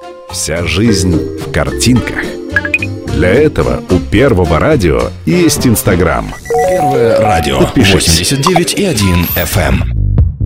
Вся жизнь в картинках. Для этого у Первого радио есть Инстаграм. Первое радио. Подпишись. 89,1 FM.